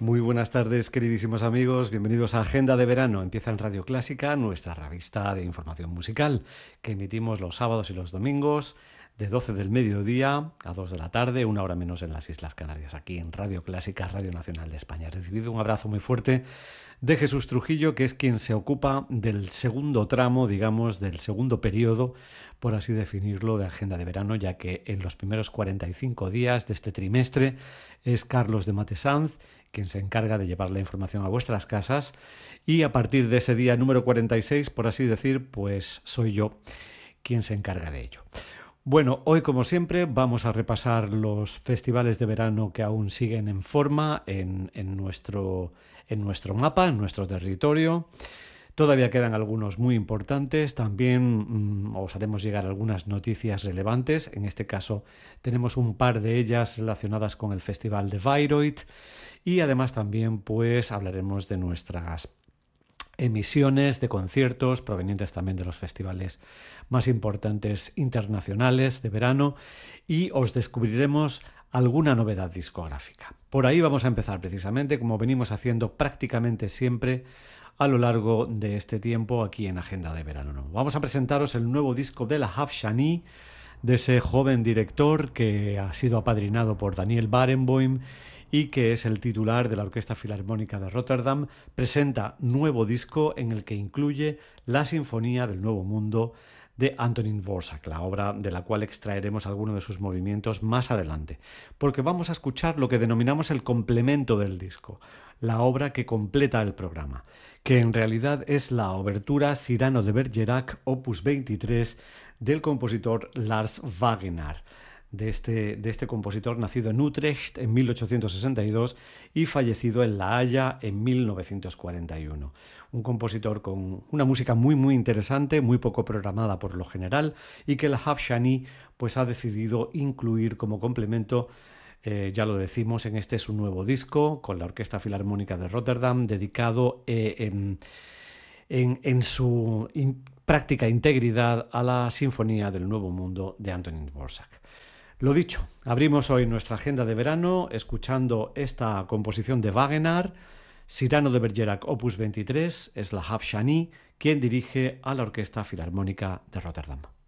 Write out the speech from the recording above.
Muy buenas tardes, queridísimos amigos. Bienvenidos a Agenda de Verano. Empieza en Radio Clásica, nuestra revista de información musical, que emitimos los sábados y los domingos de 12 del mediodía a 2 de la tarde, una hora menos en las Islas Canarias, aquí en Radio Clásica, Radio Nacional de España. He recibido un abrazo muy fuerte de Jesús Trujillo, que es quien se ocupa del segundo tramo, digamos, del segundo periodo, por así definirlo, de Agenda de Verano, ya que en los primeros 45 días de este trimestre es Carlos de Matesanz quien se encarga de llevar la información a vuestras casas, y a partir de ese día número 46, por así decir, pues soy yo quien se encarga de ello. Bueno, hoy como siempre vamos a repasar los festivales de verano que aún siguen en forma en nuestro mapa, en nuestro territorio. Todavía quedan algunos muy importantes, también os haremos llegar algunas noticias relevantes. En este caso tenemos un par de ellas relacionadas con el Festival de Bayreuth, y además también pues hablaremos de nuestras emisiones de conciertos provenientes también de los festivales más importantes internacionales de verano, y os descubriremos alguna novedad discográfica. Por ahí vamos a empezar precisamente, como venimos haciendo prácticamente siempre a lo largo de este tiempo aquí en Agenda de Verano. Vamos a presentaros el nuevo disco de Lahav Shani, de ese joven director que ha sido apadrinado por Daniel Barenboim y que es el titular de la Orquesta Filarmónica de Rotterdam. Presenta nuevo disco en el que incluye la Sinfonía del Nuevo Mundo de Antonín Dvořák, la obra de la cual extraeremos algunos de sus movimientos más adelante, porque vamos a escuchar lo que denominamos el complemento del disco, la obra que completa el programa, que en realidad es la obertura Cyrano de Bergerac, opus 23, del compositor Lars Wagenaar, de este compositor nacido en Utrecht en 1862 y fallecido en La Haya en 1941. Un compositor con una música muy interesante, muy poco programada por lo general, y que Lahav Shani pues ha decidido incluir como complemento, ya lo decimos, en este su nuevo disco con la Orquesta Filarmónica de Rotterdam, dedicado en su práctica integridad a la Sinfonía del Nuevo Mundo de Antonín Dvořák. Lo dicho, abrimos hoy nuestra agenda de verano escuchando esta composición de Wagenaar, Cyrano de Bergerac opus 23, es Lahav Shani quien dirige a la Orquesta Filarmónica de Rotterdam.